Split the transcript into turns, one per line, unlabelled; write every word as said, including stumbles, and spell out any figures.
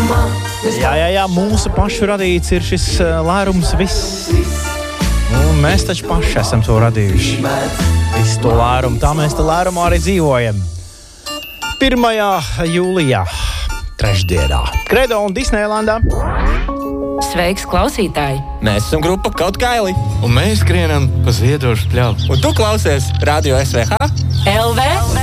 Jā, jā, jā, mūsu pašu radīts ir šis uh, lērums viss. Un mēs taču paši esam to radījuši. Visu to lērumu, tā mēs te lērumā arī dzīvojam. pirmajā jūlijā, trešdienā, Kredo un Disneylandā.
Sveiks, klausītāji!
Mēs esam grupa Kaut Kaili.
Un mēs skrienam pa ziedošu pļauju.
Un tu klausies Radio S V H
L V